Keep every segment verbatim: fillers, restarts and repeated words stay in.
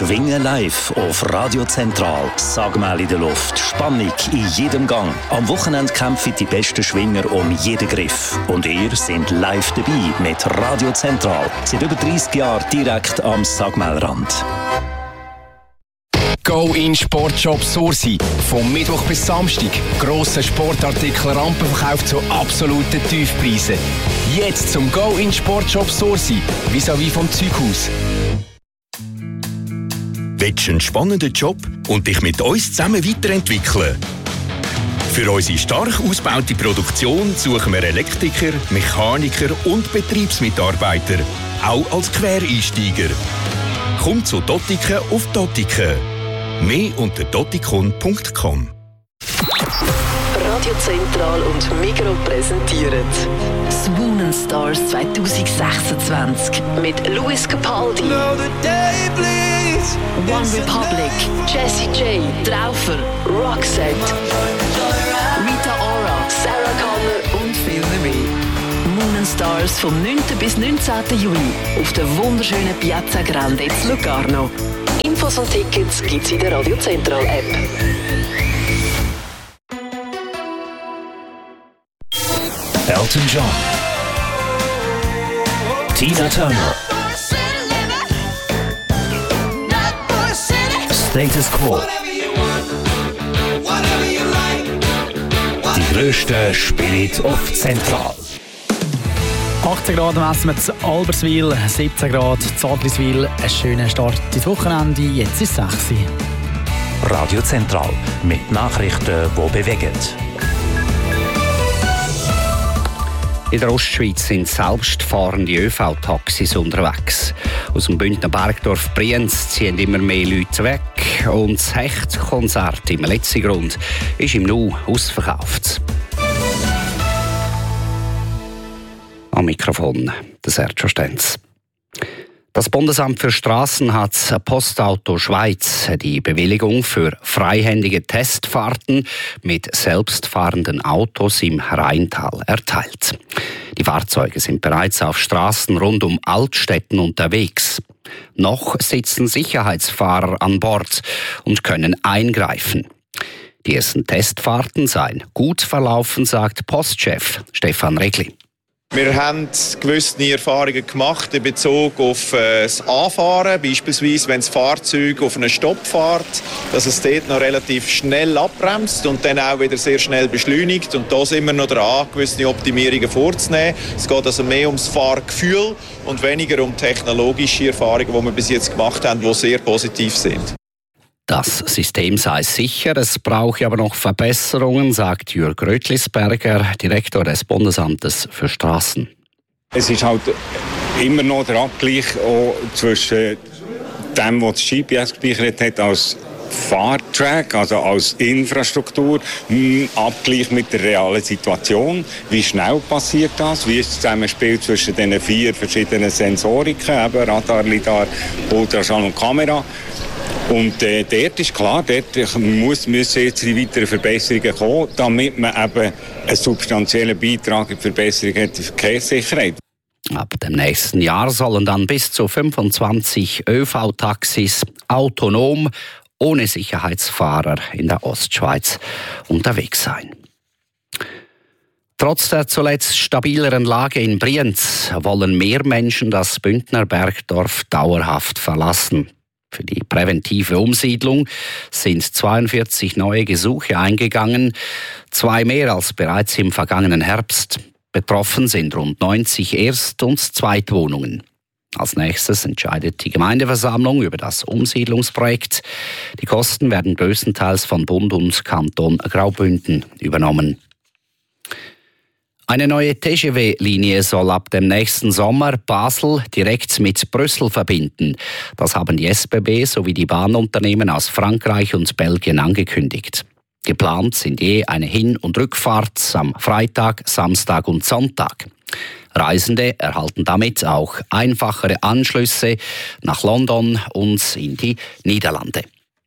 Schwingen live auf Radio Zentral. Sagmal in der Luft, Spannung in jedem Gang. Am Wochenende kämpfen die besten Schwinger um jeden Griff. Und ihr seid live dabei mit Radio Zentral. Seit über dreissig Jahren direkt am Sagmalrand. Go in Sportshop Sursi. Vom Mittwoch bis Samstag. Grosse Sportartikel, Rampenverkauf zu absoluten Tiefpreisen. Jetzt zum Go in Sportshop Sursi. Vis-à-vis vom Zeughaus. Willst du einen spannenden Job und dich mit uns zusammen weiterentwickeln? Für unsere stark ausgebaute Produktion suchen wir Elektriker, Mechaniker und Betriebsmitarbeiter, auch als Quereinsteiger. Komm zu Dottiken auf Dottiken. Mehr unter dottikon punkt com. Radio Zentral und Migros präsentieren Swoonen Stars zwanzig sechsundzwanzig mit Lewis Capaldi, One Republic, Jessie J, Traufer, Roxette, Rita Ora, Sarah Connor und viele mehr. Swoonen Stars vom neunten bis neunzehnten Juni auf der wunderschönen Piazza Grande in Locarno. Infos und Tickets gibt's in der Radio Zentral App. Elton John, Tina Turner, Status Quo. Die grössten Spirit auf Zentral. achtzehn Grad messen wir zu Alberswil, siebzehn Grad zu Adliswil. Ein schöner Start ins Wochenende, jetzt ist es sechs Uhr. Radio Zentral mit Nachrichten, die bewegen. In der Ostschweiz sind selbstfahrende ÖV-Taxis unterwegs. Aus dem Bündner Bergdorf Brienz ziehen immer mehr Leute weg. Und das Hechtkonzert im letzten Grund ist im Nu ausverkauft. Am Mikrofon der Sergio Stenz. Das Bundesamt für Straßen hat Postauto Schweiz die Bewilligung für freihändige Testfahrten mit selbstfahrenden Autos im Rheintal erteilt. Die Fahrzeuge sind bereits auf Straßen rund um Altstädten unterwegs. Noch sitzen Sicherheitsfahrer an Bord und können eingreifen. Die ersten Testfahrten seien gut verlaufen, sagt Postchef Stefan Regli. Wir haben gewisse Erfahrungen gemacht in Bezug auf äh, das Anfahren, beispielsweise wenn das Fahrzeug auf einen Stopp fährt, dass es dort noch relativ schnell abbremst und dann auch wieder sehr schnell beschleunigt. Und da sind wir noch dran, gewisse Optimierungen vorzunehmen. Es geht also mehr ums Fahrgefühl und weniger um technologische Erfahrungen, die wir bis jetzt gemacht haben, die sehr positiv sind. Das System sei sicher, es brauche aber noch Verbesserungen, sagt Jürg Rötlisberger, Direktor des Bundesamtes für Straßen. Es ist halt immer noch der Abgleich auch zwischen dem, was das G P S gespeichert hat, als Fahrtrack, also als Infrastruktur, im Abgleich mit der realen Situation. Wie schnell passiert das? Wie ist das Zusammenspiel zwischen den vier verschiedenen Sensoriken, eben Radar, Lidar, Ultraschall und Kamera? Und äh, dort ist klar, dort muss, müssen jetzt die weiteren Verbesserungen kommen, damit man eben einen substanziellen Beitrag in die Verbesserung hat der Verkehrssicherheit. Ab dem nächsten Jahr sollen dann bis zu fünfundzwanzig ÖV-Taxis autonom, ohne Sicherheitsfahrer in der Ostschweiz unterwegs sein. Trotz der zuletzt stabileren Lage in Brienz wollen mehr Menschen das Bündner Bergdorf dauerhaft verlassen. Für die präventive Umsiedlung sind zweiundvierzig neue Gesuche eingegangen, zwei mehr als bereits im vergangenen Herbst. Betroffen sind rund neunzig Erst- und Zweitwohnungen. Als nächstes entscheidet die Gemeindeversammlung über das Umsiedlungsprojekt. Die Kosten werden größtenteils von Bund und Kanton Graubünden übernommen. Eine neue T G V-Linie soll ab dem nächsten Sommer Basel direkt mit Brüssel verbinden. Das haben die S B B sowie die Bahnunternehmen aus Frankreich und Belgien angekündigt. Geplant sind je eine Hin- und Rückfahrt am Freitag, Samstag und Sonntag. Reisende erhalten damit auch einfachere Anschlüsse nach London und in die Niederlande.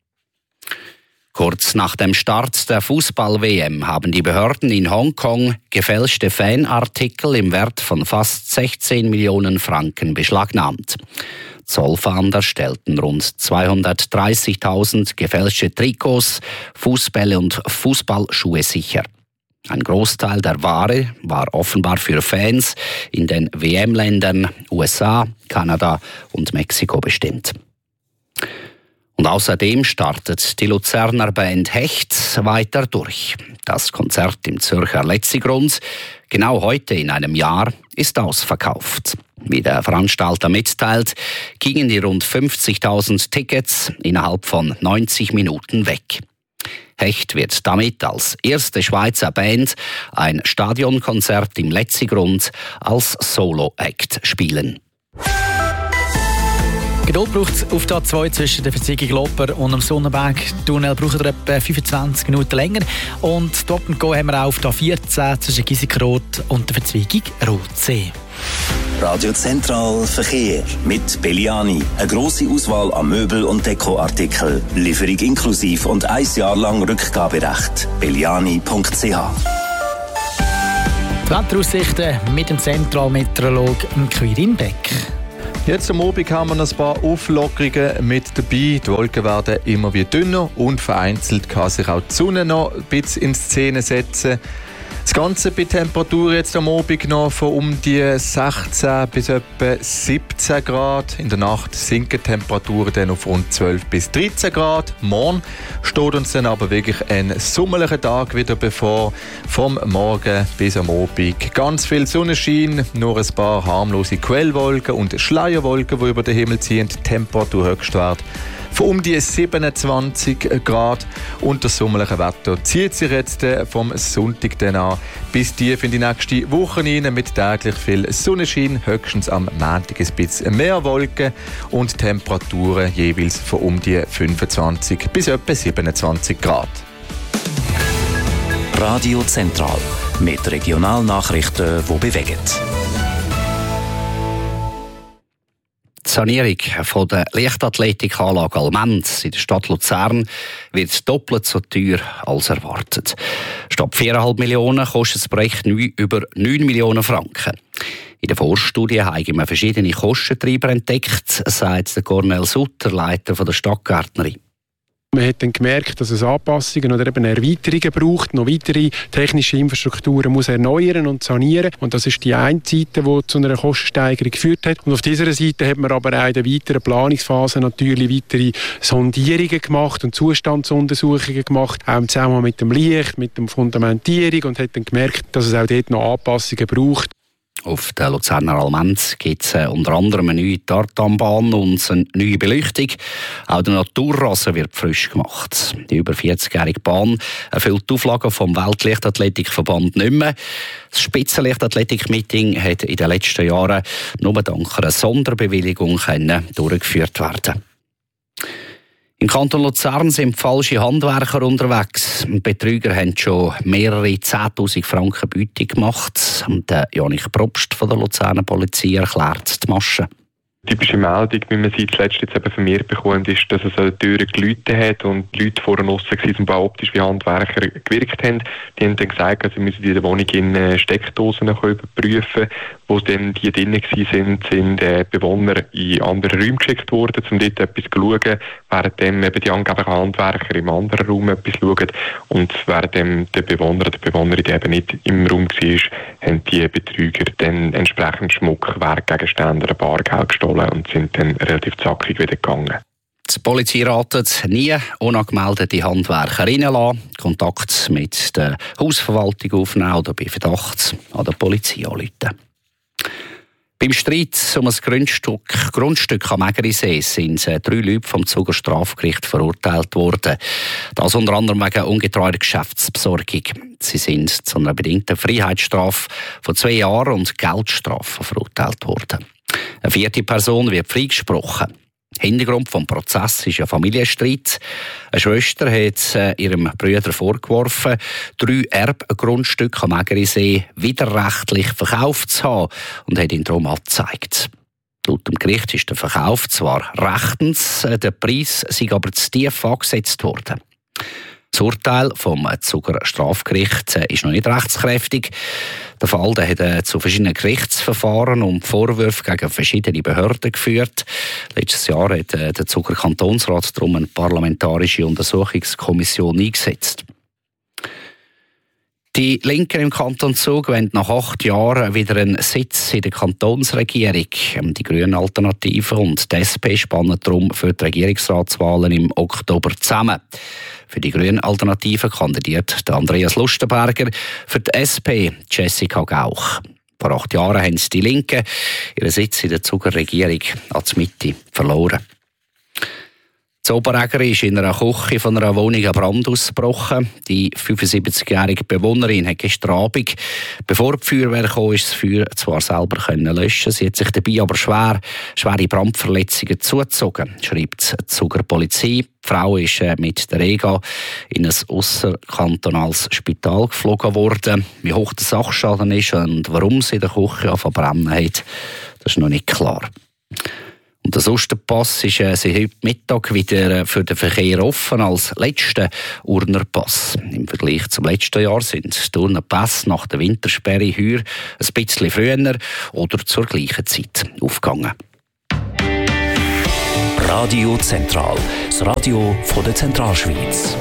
Kurz nach dem Start der Fußball-W M haben die Behörden in Hongkong gefälschte Fanartikel im Wert von fast sechzehn Millionen Franken beschlagnahmt. Zollfahnder stellten rund zweihundertdreißigtausend gefälschte Trikots, Fußbälle und Fußballschuhe sicher. Ein Großteil der Ware war offenbar für Fans in den W M-Ländern U S A, Kanada und Mexiko bestimmt. Und außerdem startet die Luzerner Band Hecht weiter durch. Das Konzert im Zürcher Letzigrund, genau heute in einem Jahr, ist ausverkauft. Wie der Veranstalter mitteilt, gingen die rund fünfzigtausend Tickets innerhalb von neunzig Minuten weg. Hecht wird damit als erste Schweizer Band ein Stadionkonzert im Letzigrund als Solo-Act spielen. Geduld braucht es auf der A zwei zwischen der Verzweigung Loper und dem Sonnenberg-Tunnel braucht er etwa fünfundzwanzig Minuten länger. Und Stop and Go haben wir auch auf der A vierzehn zwischen Giesigrod und der Verzweigung Rotsee. Radio Zentral Verkehr mit Belliani. Eine grosse Auswahl an Möbel- und Dekoartikeln. Lieferung inklusive und ein Jahr lang Rückgaberecht. belliani punkt c h. Die Wetteraussichten mit dem Zentralmeteorolog Quirin Beck. Jetzt am Abend haben wir ein paar Auflockerungen mit dabei. Die Wolken werden immer wie dünner und vereinzelt kann sich auch die Sonne noch ein bisschen in Szene setzen. Das Ganze bei Temperaturen jetzt am Abend noch von um die sechzehn bis etwa siebzehn Grad. In der Nacht sinken die Temperaturen dann auf rund zwölf bis dreizehn Grad. Morgen steht uns dann aber wirklich ein sommerlicher Tag wieder bevor. Vom Morgen bis am Abend ganz viel Sonnenschein, nur ein paar harmlose Quellwolken und Schleierwolken, die über den Himmel ziehen. Temperaturhöchstwert von um die siebenundzwanzig Grad. Und das sommerliche Wetter zieht sich jetzt vom Sonntag dann an bis tief in die nächste Woche rein mit täglich viel Sonnenschein, höchstens am Montag ein bisschen mehr Wolken und Temperaturen jeweils von um die fünfundzwanzig bis etwa siebenundzwanzig Grad. Radio Zentral mit Regionalnachrichten, die bewegen. Die Sanierung von der Leichtathletikanlage Almend in der Stadt Luzern wird doppelt so teuer als erwartet. Statt viereinhalb Millionen kostet das Projekt neu über neun Millionen Franken. In der Vorstudie haben wir verschiedene Kostentreiber entdeckt, sagt Cornel Sutter, Leiter der Stadtgärtnerin. Man hat dann gemerkt, dass es Anpassungen oder eben Erweiterungen braucht, noch weitere technische Infrastrukturen muss erneuern und sanieren. Und das ist die eine Seite, die zu einer Kostensteigerung geführt hat. Und auf dieser Seite hat man aber auch in der weiteren Planungsphase natürlich weitere Sondierungen gemacht und Zustandsuntersuchungen gemacht, auch im Zusammenhang mit dem Licht, mit der Fundamentierung und hat dann gemerkt, dass es auch dort noch Anpassungen braucht. Auf der Luzerner Almend gibt es unter anderem eine neue Tartanbahn und eine neue Beleuchtung. Auch der Naturrasen wird frisch gemacht. Die über vierzigjährige Bahn erfüllt die Auflagen vom Weltleichtathletikverband nicht mehr. Das Spitzenleichtathletik-Meeting hat in den letzten Jahren nur dank einer Sonderbewilligung durchgeführt werden. Im Kanton Luzern sind falsche Handwerker unterwegs. Die Betrüger haben schon mehrere zehntausend Franken Beute gemacht. Der Janik Probst von der Luzerner Polizei erklärt die Masche. Die typische Meldung, wie man sie zuletzt jetzt eben vermehrt bekommt, ist, dass es an der Tür geläutet hat und die Leute vorne draussen waren und optisch wie Handwerker gewirkt haben. Die haben dann gesagt, sie müssen in der Wohnung in Steckdosen überprüfen. Wo dann die drinnen waren, sind äh, Bewohner in andere Räume geschickt worden, um dort etwas zu schauen, während eben die angeblichen Handwerker im anderen Raum etwas schauen. Und während der Bewohner oder die Bewohnerin eben nicht im Raum war, haben die Betrüger dann entsprechend Schmuck, Wertgegenstände oder Bargeld gestohlen und sind dann relativ zackig wieder gegangen. Die Polizei ratet nie unangemeldete Handwerker reinlassen, Kontakt mit der Hausverwaltung aufnehmen oder bei Verdacht an der Polizei anrufen. Beim Streit um ein Grundstück, Grundstück am Mägerisee sind drei Leute vom Zuger Strafgericht verurteilt worden. Das unter anderem wegen ungetreuer Geschäftsbesorgung. Sie sind zu einer bedingten Freiheitsstrafe von zwei Jahren und Geldstrafe verurteilt worden. Eine vierte Person wird freigesprochen. Hintergrund des Prozesses ist ein Familienstreit. Eine Schwester hat äh, ihrem Bruder vorgeworfen, drei Erbgrundstücke am Mägerisee widerrechtlich verkauft zu haben und hat ihn darum angezeigt. Laut dem Gericht ist der Verkauf zwar rechtens, äh, der Preis sei aber zu tief angesetzt worden. Das Urteil vom Zuger Strafgericht ist noch nicht rechtskräftig. Der Fall der hat zu verschiedenen Gerichtsverfahren und Vorwürfen gegen verschiedene Behörden geführt. Letztes Jahr hat der Zuger Kantonsrat darum eine parlamentarische Untersuchungskommission eingesetzt. Die Linken im Kanton Zug wollen nach acht Jahren wieder einen Sitz in der Kantonsregierung. Die Grünen Alternative und die S P spannen darum für die Regierungsratswahlen im Oktober zusammen. Für die Grünen Alternative kandidiert Andreas Lustenberger, für die S P Jessica Gauch. Vor acht Jahren haben die Linken ihren Sitz in der Zuger Regierung an die Mitte verloren. In Oberegger ist in einer Küche von einer Wohnung ein Brand ausgebrochen. Die fünfundsiebzigjährige Bewohnerin hat gestern Abend, bevor die Feuerwehr kam, das Feuer zwar selber können löschen. Sie hat sich dabei aber schwer, schwere Brandverletzungen zugezogen, schreibt die Zuger Polizei. Die Frau ist mit der Rega in ein ausserkantonales Spital geflogen worden. Wie hoch der Sachschaden ist und warum sie in der Küche verbrennen hat, das ist noch nicht klar. Und der Osterpass ist äh, seit heute Mittag wieder für den Verkehr offen als letzter Urner Pass. Im Vergleich zum letzten Jahr sind die Urner Pässe nach der Wintersperre heuer ein bisschen früher oder zur gleichen Zeit aufgegangen. Radio Zentral, das Radio von der Zentralschweiz.